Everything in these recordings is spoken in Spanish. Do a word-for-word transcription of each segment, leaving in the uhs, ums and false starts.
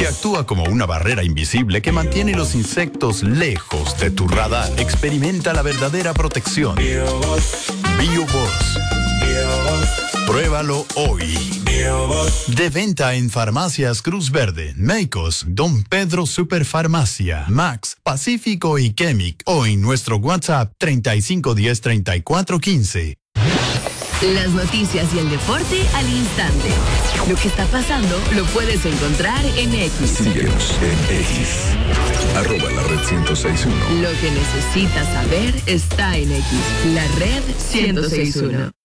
que actúa como una barrera invisible que mantiene los insectos lejos de tu radar. Experimenta la verdadera protección. BioBoss. BioBoss. Pruébalo hoy. De venta en Farmacias Cruz Verde, Meicos, Don Pedro Superfarmacia, Max, Pacífico y Chemic, o en nuestro WhatsApp treinta y cinco diez, treinta y cuatro quince. Las noticias y el deporte al instante. Lo que está pasando lo puedes encontrar en X. Síguenos en X. Arroba la red ciento seis punto uno. Lo que necesitas saber está en X. La red ciento seis punto uno.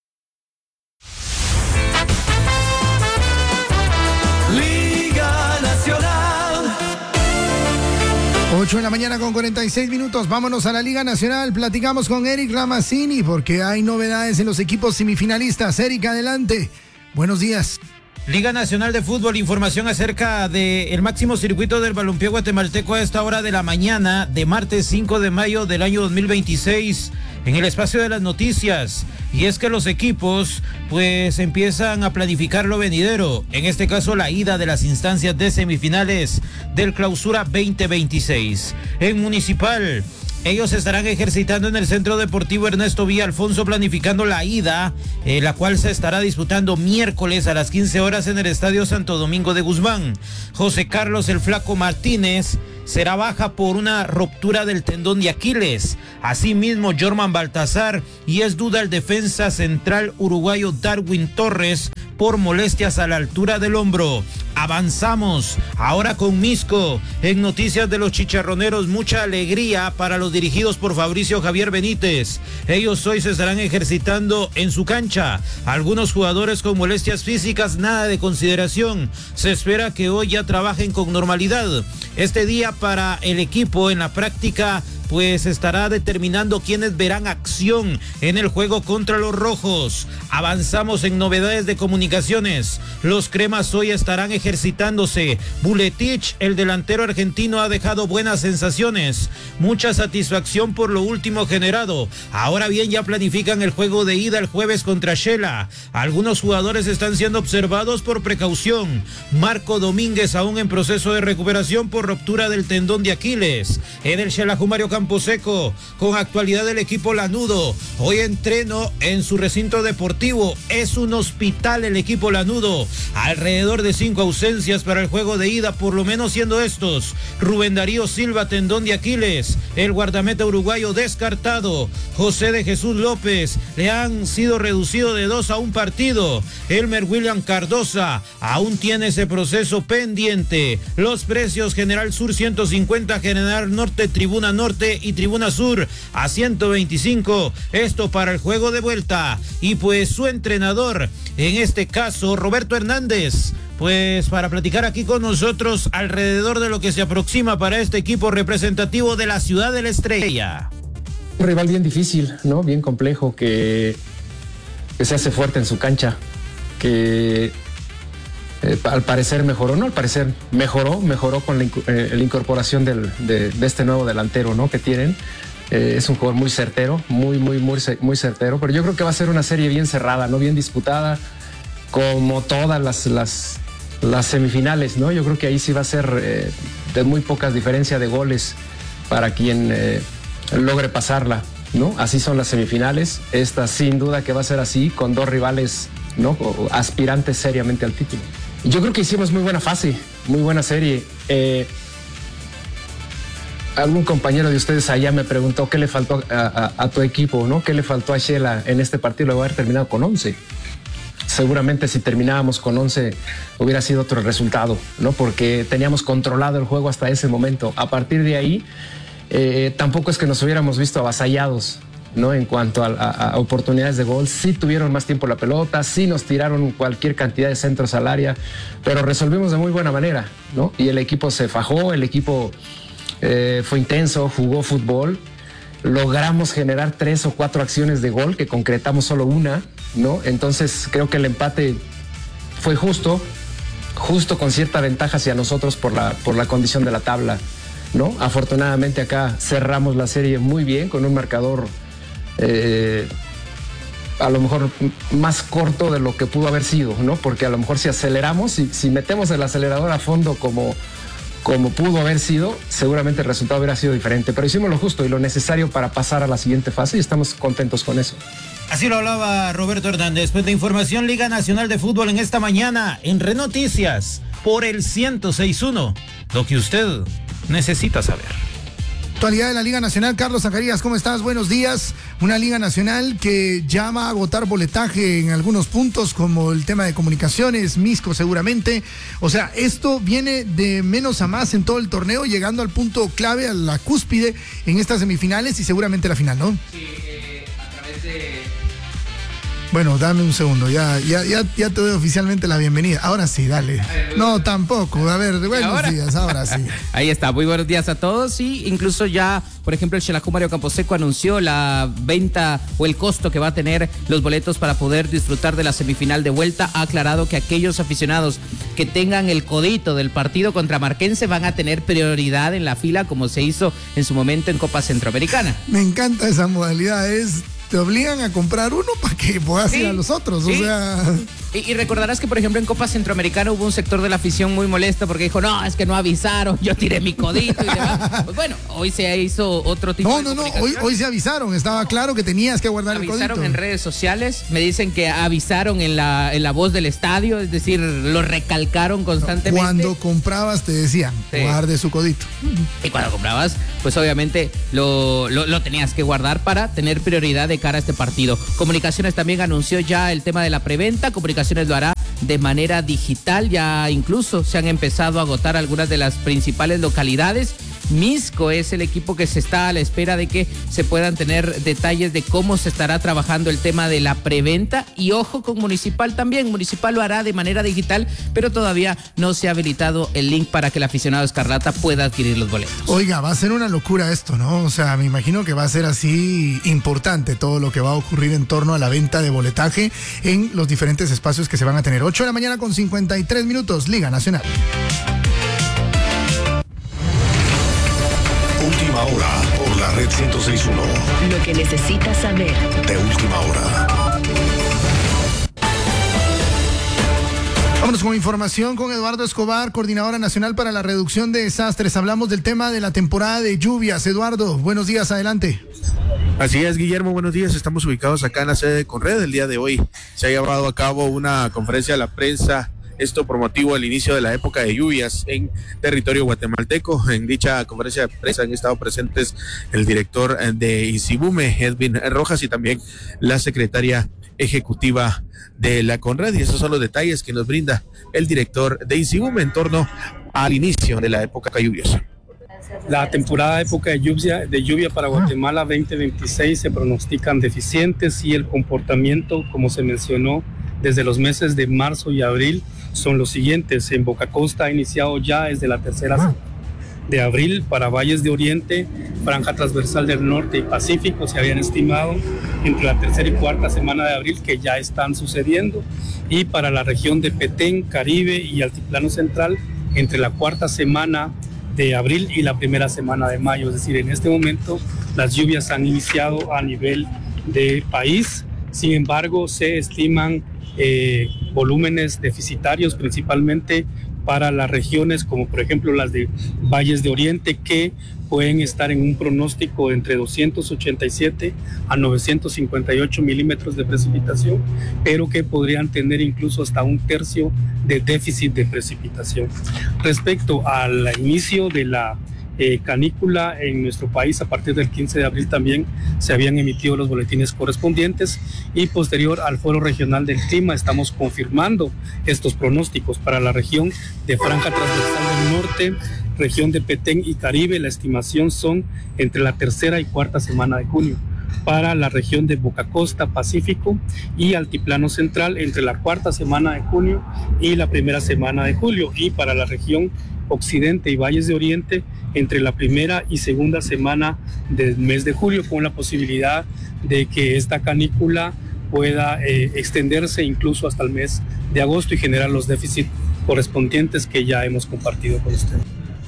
Liga Nacional. ocho de la mañana con cuarenta y seis minutos. Vámonos a la Liga Nacional. Platicamos con Eric Ramazzini porque hay novedades en los equipos semifinalistas. Eric, adelante. Buenos días. Liga Nacional de Fútbol, información acerca del máximo circuito del balompié guatemalteco a esta hora de la mañana de martes cinco de mayo del año dos mil veintiséis en el espacio de las noticias. Y es que los equipos pues empiezan a planificar lo venidero, en este caso la ida de las instancias de semifinales del Clausura veinte veintiséis. En Municipal, ellos estarán ejercitando en el Centro Deportivo Ernesto Villa Alfonso, planificando la ida, eh, la cual se estará disputando miércoles a las quince horas en el Estadio Santo Domingo de Guzmán. José Carlos el Flaco Martínez será baja por una ruptura del tendón de Aquiles. Asimismo, Jorman Baltazar, y es duda el defensa central uruguayo Darwin Torres por molestias a la altura del hombro. Avanzamos ahora con Misco. En noticias de los chicharroneros, mucha alegría para los dirigidos por Fabricio Javier Benítez. Ellos hoy se estarán ejercitando en su cancha. Algunos jugadores con molestias físicas, nada de consideración. Se espera que hoy ya trabajen con normalidad. Este día para el equipo en la práctica pues estará determinando quiénes verán acción en el juego contra los rojos. Avanzamos en novedades de comunicaciones. Los cremas hoy estarán ejercitándose. Buletich, el delantero argentino, ha dejado buenas sensaciones. Mucha satisfacción por lo último generado. Ahora bien, ya planifican el juego de ida el jueves contra Shela. Algunos jugadores están siendo observados por precaución. Marco Domínguez aún en proceso de recuperación por ruptura del tendón de Aquiles. En el Shela Jumario Camposeco, con actualidad del equipo lanudo. Hoy entreno en su recinto deportivo. Es un hospital el equipo lanudo. Alrededor de cinco ausencias para el juego de ida, por lo menos siendo estos: Rubén Darío Silva, tendón de Aquiles. El guardameta uruguayo descartado. José de Jesús López, le han sido reducido de dos a un partido. Elmer William Cardosa aún tiene ese proceso pendiente. Los precios: General Sur ciento cincuenta, General Norte, Tribuna Norte y Tribuna Sur a ciento veinticinco, esto para el juego de vuelta. Y pues su entrenador, en este caso Roberto Hernández, pues para platicar aquí con nosotros alrededor de lo que se aproxima para este equipo representativo de la Ciudad de la Estrella. Un rival bien difícil, ¿no? Bien complejo, que, que se hace fuerte en su cancha, que Eh, al parecer mejoró, ¿no? Al parecer mejoró, mejoró con la, eh, la incorporación del, de, de este nuevo delantero, ¿no? Que tienen. Eh, es un jugador muy certero, muy, muy, muy, muy certero, pero yo creo que va a ser una serie bien cerrada, ¿no? Bien disputada, como todas las, las, las semifinales, ¿no? Yo creo que ahí sí va a ser eh, de muy pocas diferencias de goles para quien eh, logre pasarla, ¿no? Así son las semifinales. Esta sin duda que va a ser así, con dos rivales, ¿no? Aspirantes seriamente al título. Yo creo que hicimos muy buena fase, muy buena serie. Eh, algún compañero de ustedes allá me preguntó qué le faltó a, a, a tu equipo, ¿no? ¿Qué le faltó a Shela en este partido? Luego de haber terminado con once. Seguramente si terminábamos con once hubiera sido otro resultado, ¿no? Porque teníamos controlado el juego hasta ese momento. A partir de ahí, eh, tampoco es que nos hubiéramos visto avasallados, ¿no? En cuanto a, a, a oportunidades de gol. Sí tuvieron más tiempo la pelota, sí nos tiraron cualquier cantidad de centros al área, pero resolvimos de muy buena manera, ¿no? Y el equipo se fajó, el equipo eh, fue intenso, jugó fútbol. Logramos generar tres o cuatro acciones de gol, que concretamos solo una, ¿no? Entonces creo que el empate fue justo, justo con cierta ventaja hacia nosotros por la, por la condición de la tabla, ¿no? Afortunadamente acá cerramos la serie muy bien, con un marcador Eh, a lo mejor más corto de lo que pudo haber sido, ¿no? Porque a lo mejor si aceleramos, si, si metemos el acelerador a fondo como, como pudo haber sido, seguramente el resultado hubiera sido diferente, pero hicimos lo justo y lo necesario para pasar a la siguiente fase y estamos contentos con eso. Así lo hablaba Roberto Hernández. Pues de información, Liga Nacional de Fútbol en esta mañana, en Renoticias, por el ciento seis punto uno, lo que usted necesita saber. Actualidad de la Liga Nacional. Carlos Zacarías, ¿cómo estás? Buenos días. Una Liga Nacional que ya va a agotar boletaje en algunos puntos, como el tema de comunicaciones, Misco seguramente. O sea, esto viene de menos a más en todo el torneo, llegando al punto clave, a la cúspide en estas semifinales y seguramente la final, ¿no? Sí, eh, a través de... Bueno, dame un segundo, ya, ya, ya, ya te doy oficialmente la bienvenida. Ahora sí, dale. No, tampoco. A ver, buenos ¿Ahora? días, ahora sí. Ahí está, muy buenos días a todos. Y incluso ya, por ejemplo, el Xelajú Mario Camposeco anunció la venta o el costo que va a tener los boletos para poder disfrutar de la semifinal de vuelta. Ha aclarado que aquellos aficionados que tengan el codito del partido contra Marquense van a tener prioridad en la fila, como se hizo en su momento en Copa Centroamericana. Me encanta esa modalidad, es... te obligan a comprar uno para que puedas sí, ir a los otros, sí. o sea... Y, y recordarás que, por ejemplo, en Copa Centroamericana hubo un sector de la afición muy molesto porque dijo, no, es que no avisaron, yo tiré mi codito y demás. Pues bueno, hoy se hizo otro tipo no, de No, no, no, hoy, hoy se avisaron, estaba claro que tenías que guardar avisaron el codito. Avisaron en redes sociales, me dicen que avisaron en la, en la voz del estadio, es decir, lo recalcaron constantemente. Cuando comprabas te decían, sí. guarde su codito. Y cuando comprabas, pues obviamente lo, lo, lo tenías que guardar para tener prioridad de cara a este partido. Comunicaciones también anunció ya el tema de la preventa. Comunicaciones lo hará de manera digital. Ya incluso se han empezado a agotar algunas de las principales localidades. Misco es el equipo que se está a la espera de que se puedan tener detalles de cómo se estará trabajando el tema de la preventa. Y ojo con Municipal también. Municipal lo hará de manera digital, pero todavía no se ha habilitado el link para que el aficionado escarlata pueda adquirir los boletos. Oiga, va a ser una locura esto, ¿no? O sea, me imagino que va a ser así importante todo lo que va a ocurrir en torno a la venta de boletaje en los diferentes espacios que se van a tener. ocho de la mañana con cincuenta y tres minutos, Liga Nacional. Última hora por la red ciento seis punto uno. Lo que necesitas saber. De última hora. Vámonos con información con Eduardo Escobar, Coordinadora Nacional para la Reducción de Desastres. Hablamos del tema de la temporada de lluvias. Eduardo, buenos días, adelante. Así es, Guillermo, buenos días. Estamos ubicados acá en la sede de Conred. El día de hoy se ha llevado a cabo una conferencia de la prensa, esto por motivo del inicio de la época de lluvias en territorio guatemalteco. En dicha conferencia de prensa han estado presentes el director de INSIBUME, Edwin Rojas, y también la secretaria ejecutiva de la Conred, y esos son los detalles que nos brinda el director de INSIBUME en torno al inicio de la época lluviosa. La temporada de época de lluvia, de lluvia para Guatemala veinte veintiséis se pronostican deficientes, y el comportamiento, como se mencionó, desde los meses de marzo y abril son los siguientes. En Boca Costa ha iniciado ya desde la tercera semana de abril. Para Valles de Oriente, Franja Transversal del Norte y Pacífico se habían estimado entre la tercera y cuarta semana de abril, que ya están sucediendo, y para la región de Petén, Caribe y Altiplano Central entre la cuarta semana de abril y la primera semana de mayo. Es decir, en este momento las lluvias han iniciado a nivel de país. Sin embargo, se estiman eh, volúmenes deficitarios principalmente para las regiones como por ejemplo las de Valles de Oriente, que pueden estar en un pronóstico de entre doscientos ochenta y siete a novecientos cincuenta y ocho milímetros de precipitación, pero que podrían tener incluso hasta un tercio de déficit de precipitación. Respecto al inicio de la Eh, canícula en nuestro país, a partir del quince de abril también se habían emitido los boletines correspondientes, y posterior al Foro Regional del Clima estamos confirmando estos pronósticos para la región de Franja Transversal del Norte, región de Petén y Caribe. La estimación son entre la tercera y cuarta semana de junio. Para la región de Boca Costa, Pacífico y Altiplano Central entre la cuarta semana de junio y la primera semana de julio, y para la región Occidente y Valles de Oriente entre la primera y segunda semana del mes de julio, con la posibilidad de que esta canícula pueda eh, extenderse incluso hasta el mes de agosto y generar los déficits correspondientes que ya hemos compartido con usted.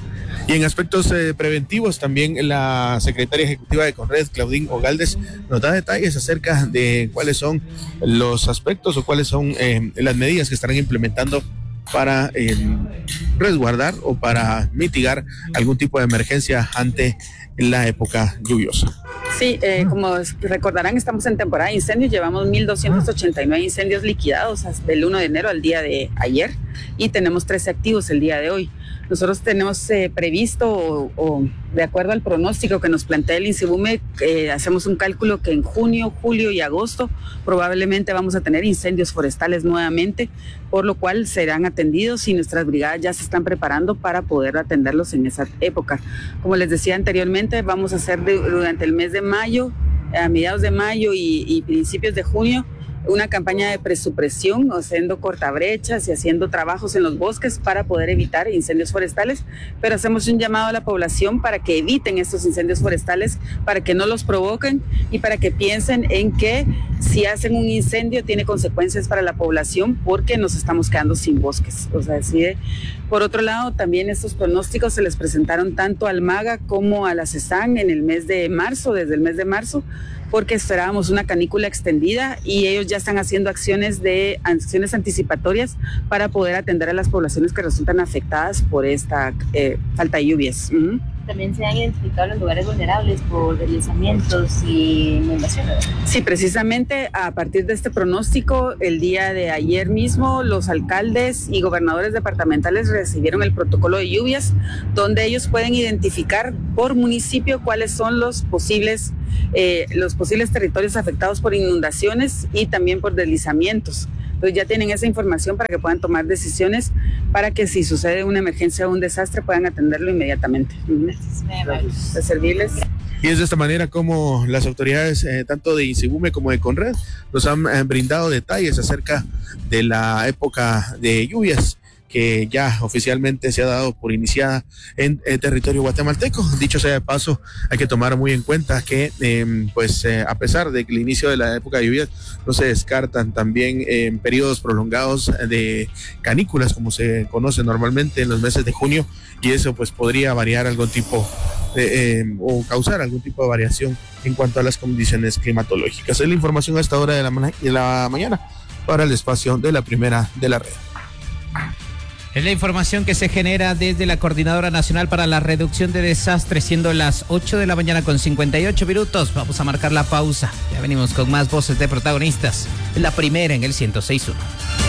Y en aspectos eh, preventivos, también la secretaria ejecutiva de Conred, Claudín Ogaldes, nos da detalles acerca de cuáles son los aspectos o cuáles son eh, las medidas que estarán implementando para eh, resguardar o para mitigar algún tipo de emergencia ante la época lluviosa. Sí, eh, como recordarán, estamos en temporada de incendios, llevamos mil doscientos ochenta y nueve incendios liquidados hasta el uno de enero al día de ayer y tenemos trece activos el día de hoy. Nosotros tenemos eh, previsto o, o de acuerdo al pronóstico que nos plantea el INSEBUME, eh, hacemos un cálculo que en junio, julio y agosto probablemente vamos a tener incendios forestales nuevamente, por lo cual serán atendidos y nuestras brigadas ya se están preparando para poder atenderlos en esa época. Como les decía anteriormente, vamos a hacer de, durante el mes de mayo, a mediados de mayo y, y principios de junio, una campaña de presupresión, haciendo cortabrechas y haciendo trabajos en los bosques para poder evitar incendios forestales, pero hacemos un llamado a la población para que eviten estos incendios forestales, para que no los provoquen y para que piensen en que si hacen un incendio tiene consecuencias para la población porque nos estamos quedando sin bosques. O sea, así de, por otro lado, también estos pronósticos se les presentaron tanto al MAGA como a la CESAN en el mes de marzo, desde el mes de marzo, porque esperábamos una canícula extendida y ellos ya están haciendo acciones de acciones anticipatorias para poder atender a las poblaciones que resultan afectadas por esta eh, falta de lluvias. Uh-huh. También se han identificado los lugares vulnerables por deslizamientos y inundaciones. Sí, precisamente a partir de este pronóstico, el día de ayer mismo, los alcaldes y gobernadores departamentales recibieron el protocolo de lluvias, donde ellos pueden identificar por municipio cuáles son los posibles, eh, los posibles territorios afectados por inundaciones y también por deslizamientos. Entonces ya tienen esa información para que puedan tomar decisiones para que si sucede una emergencia o un desastre puedan atenderlo inmediatamente. Gracias. Servirles. Y es de esta manera como las autoridades, eh, tanto de INSEBUME como de CONRED, nos han eh, brindado detalles acerca de la época de lluvias que ya oficialmente se ha dado por iniciada en el territorio guatemalteco. Dicho sea de paso, hay que tomar muy en cuenta que eh, pues eh, a pesar de que el inicio de la época de lluvias no se descartan también eh, periodos prolongados de canículas, como se conoce normalmente en los meses de junio, y eso pues podría variar algún tipo de, eh, o causar algún tipo de variación en cuanto a las condiciones climatológicas. Es la información a esta hora de la, ma- de la mañana para el espacio de la primera de la red. Es la información que se genera desde la Coordinadora Nacional para la Reducción de Desastres, siendo las ocho de la mañana con cincuenta y ocho minutos. Vamos a marcar la pausa. Ya venimos con más voces de protagonistas. La primera en el ciento seis punto uno.